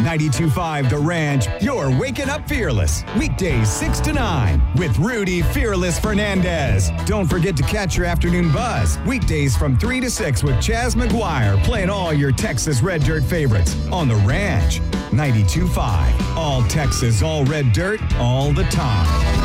92.5 The Ranch, you're waking up fearless. Weekdays 6 to 9 with Rudy Fearless Fernandez. Don't forget to catch your afternoon buzz. Weekdays from 3 to 6 with Chaz McGuire playing all your Texas Red Dirt favorites on The Ranch. 92.5. All Texas, all red dirt, all the time.